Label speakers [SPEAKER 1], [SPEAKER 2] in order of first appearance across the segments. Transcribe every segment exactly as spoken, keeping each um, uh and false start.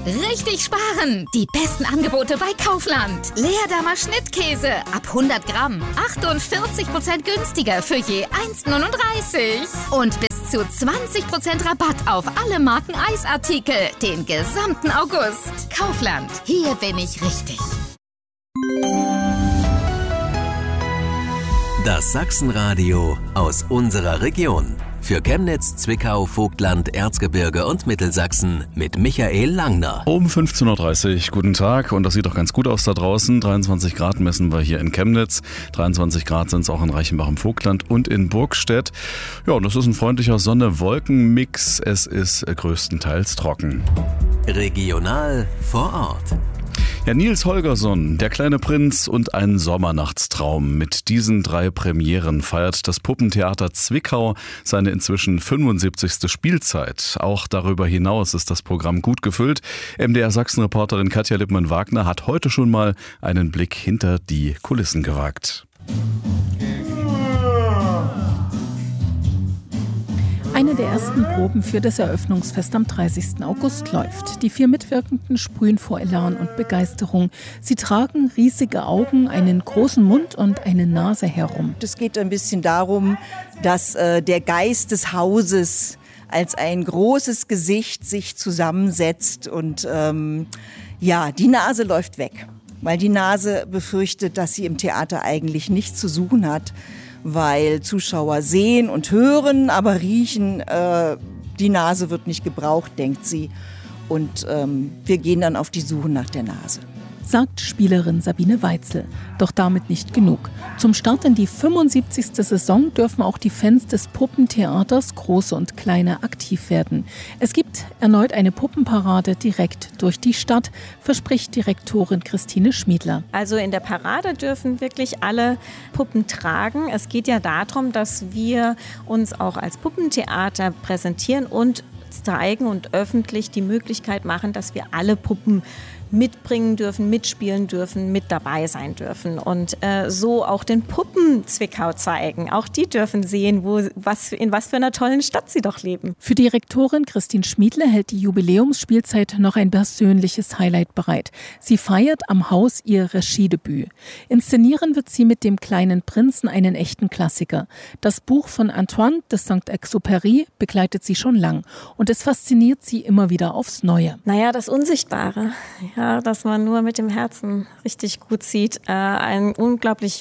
[SPEAKER 1] Richtig sparen! Die besten Angebote bei Kaufland. Leerdammer Schnittkäse ab hundert Gramm. achtundvierzig Prozent günstiger für je eins Komma neununddreißig. Und bis zu zwanzig Prozent Rabatt auf alle Marken Eisartikel. Den gesamten August. Kaufland. Hier bin ich richtig.
[SPEAKER 2] Das Sachsenradio aus unserer Region. Für Chemnitz, Zwickau, Vogtland, Erzgebirge und Mittelsachsen mit Michael Langner.
[SPEAKER 3] Um fünfzehn Uhr dreißig, guten Tag, und das sieht doch ganz gut aus da draußen. dreiundzwanzig Grad messen wir hier in Chemnitz, dreiundzwanzig Grad sind es auch in Reichenbach im Vogtland und in Burgstedt. Ja, und das ist ein freundlicher Sonne-Wolken-Mix, es ist größtenteils trocken.
[SPEAKER 2] Regional vor Ort.
[SPEAKER 3] Ja, Nils Holgersson, Der kleine Prinz und ein Sommernachtstraum. Mit diesen drei Premieren feiert das Puppentheater Zwickau seine inzwischen fünfundsiebzigste Spielzeit. Auch darüber hinaus ist das Programm gut gefüllt. M D R-Sachsen-Reporterin Katja Lippmann-Wagner hat heute schon mal einen Blick hinter die Kulissen gewagt.
[SPEAKER 4] Eine der ersten Proben für das Eröffnungsfest am dreißigsten August läuft. Die vier Mitwirkenden sprühen vor Elan und Begeisterung. Sie tragen riesige Augen, einen großen Mund und eine Nase herum.
[SPEAKER 5] Es geht ein bisschen darum, dass äh, der Geist des Hauses als ein großes Gesicht sich zusammensetzt und ähm, ja, die Nase läuft weg, weil die Nase befürchtet, dass sie im Theater eigentlich nichts zu suchen hat. Weil Zuschauer sehen und hören, aber riechen, äh, die Nase wird nicht gebraucht, denkt sie. Und ähm, wir gehen dann auf die Suche nach der Nase.
[SPEAKER 4] Sagt Spielerin Sabine Weitzel. Doch damit nicht genug. Zum Start in die fünfundsiebzigste Saison dürfen auch die Fans des Puppentheaters, große und kleine, aktiv werden. Es gibt erneut eine Puppenparade direkt durch die Stadt, verspricht Direktorin Christine Schmiedler.
[SPEAKER 6] Also in der Parade dürfen wirklich alle Puppen tragen. Es geht ja darum, dass wir uns auch als Puppentheater präsentieren und zeigen und öffentlich die Möglichkeit machen, dass wir alle Puppen mitbringen dürfen, mitspielen dürfen, mit dabei sein dürfen und äh, so auch den Puppen Zwickau zeigen. Auch die dürfen sehen, wo, was, in was für einer tollen Stadt sie doch leben.
[SPEAKER 4] Für Direktorin Christine Schmiedle hält die Jubiläumsspielzeit noch ein persönliches Highlight bereit. Sie feiert am Haus ihr Regiedebüt. Inszenieren wird sie mit dem kleinen Prinzen einen echten Klassiker. Das Buch von Antoine de Saint-Exupéry begleitet sie schon lang und es fasziniert sie immer wieder aufs Neue.
[SPEAKER 6] Naja, das Unsichtbare. Ja, dass man nur mit dem Herzen richtig gut sieht. Äh, ein unglaublich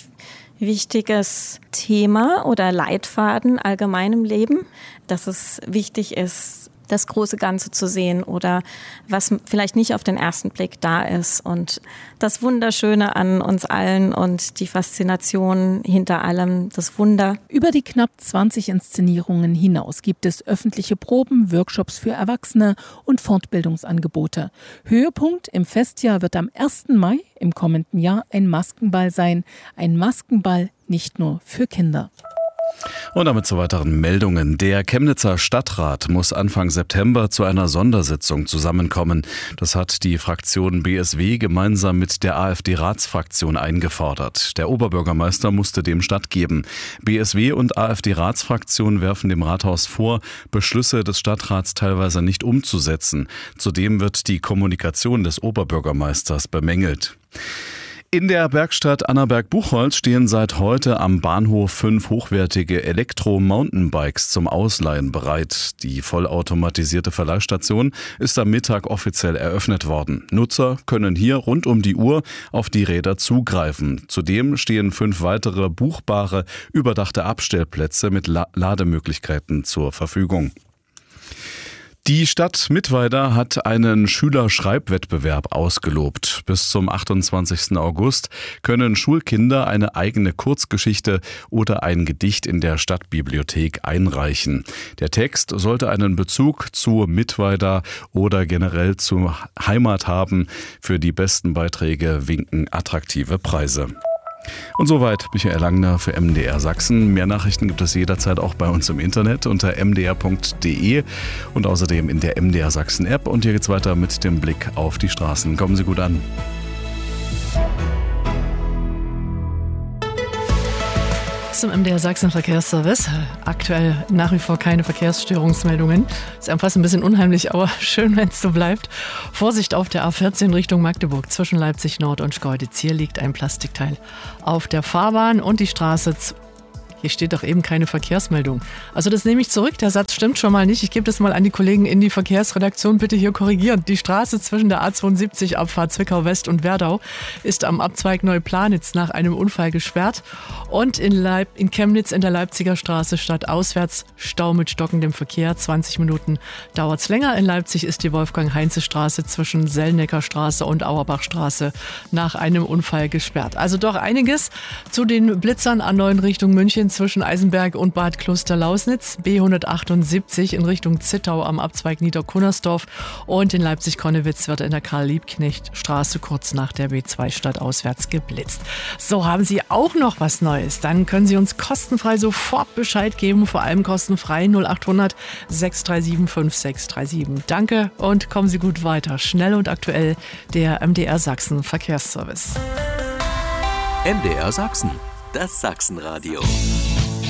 [SPEAKER 6] wichtiges Thema oder Leitfaden allgemein im Leben, dass es wichtig ist, das große Ganze zu sehen oder was vielleicht nicht auf den ersten Blick da ist. Und das Wunderschöne an uns allen und die Faszination hinter allem, das Wunder.
[SPEAKER 4] Über die knapp zwanzig Inszenierungen hinaus gibt es öffentliche Proben, Workshops für Erwachsene und Fortbildungsangebote. Höhepunkt im Festjahr wird am ersten Mai im kommenden Jahr ein Maskenball sein. Ein Maskenball nicht nur für Kinder.
[SPEAKER 3] Und damit zu weiteren Meldungen. Der Chemnitzer Stadtrat muss Anfang September zu einer Sondersitzung zusammenkommen. Das hat die Fraktion B S W gemeinsam mit der AfD-Ratsfraktion eingefordert. Der Oberbürgermeister musste dem stattgeben. B S W und AfD-Ratsfraktion werfen dem Rathaus vor, Beschlüsse des Stadtrats teilweise nicht umzusetzen. Zudem wird die Kommunikation des Oberbürgermeisters bemängelt. In der Werkstatt Annaberg-Buchholz stehen seit heute am Bahnhof fünf hochwertige Elektro-Mountainbikes zum Ausleihen bereit. Die vollautomatisierte Verleihstation ist am Mittag offiziell eröffnet worden. Nutzer können hier rund um die Uhr auf die Räder zugreifen. Zudem stehen fünf weitere buchbare, überdachte Abstellplätze mit La- Lademöglichkeiten zur Verfügung. Die Stadt Mittweida hat einen Schülerschreibwettbewerb ausgelobt. Bis zum achtundzwanzigsten August können Schulkinder eine eigene Kurzgeschichte oder ein Gedicht in der Stadtbibliothek einreichen. Der Text sollte einen Bezug zu Mittweida oder generell zur Heimat haben. Für die besten Beiträge winken attraktive Preise. Und soweit Michael Langner für M D R Sachsen. Mehr Nachrichten gibt es jederzeit auch bei uns im Internet unter m d r punkt d e und außerdem in der M D R Sachsen App. Und hier geht's weiter mit dem Blick auf die Straßen. Kommen Sie gut an.
[SPEAKER 7] zum M D R Sachsen Verkehrsservice. Aktuell nach wie vor keine Verkehrsstörungsmeldungen. Ist einfach ein bisschen unheimlich, aber schön, wenn es so bleibt. Vorsicht auf der A vierzehn Richtung Magdeburg zwischen Leipzig Nord und Schkeuditz. Hier liegt ein Plastikteil auf der Fahrbahn und die Straße. Hier steht doch eben keine Verkehrsmeldung. Also das nehme ich zurück, der Satz stimmt schon mal nicht. Ich gebe das mal an die Kollegen in die Verkehrsredaktion, bitte hier korrigieren. Die Straße zwischen der A zweiundsiebzig Abfahrt Zwickau West und Werdau ist am Abzweig Neuplanitz nach einem Unfall gesperrt. Und in, Leip- in Chemnitz in der Leipziger Straße statt auswärts Stau mit stockendem Verkehr. zwanzig Minuten dauert es länger. In Leipzig ist die Wolfgang-Heinze-Straße zwischen Sellnecker-Straße und Auerbach-Straße nach einem Unfall gesperrt. Also doch einiges zu den Blitzern an neun Richtung München zwischen Eisenberg und Bad Kloster-Lausnitz, B hundertachtundsiebzig in Richtung Zittau am Abzweig Niederkunnersdorf und in Leipzig-Konnewitz wird in der Karl-Liebknecht-Straße kurz nach der B zwei stadtauswärts geblitzt. So, haben Sie auch noch was Neues? Dann können Sie uns kostenfrei sofort Bescheid geben, vor allem kostenfrei null acht hundert sechs drei sieben fünf sechs drei sieben. Danke und kommen Sie gut weiter. Schnell und aktuell der M D R Sachsen Verkehrsservice.
[SPEAKER 2] M D R Sachsen, das Sachsenradio.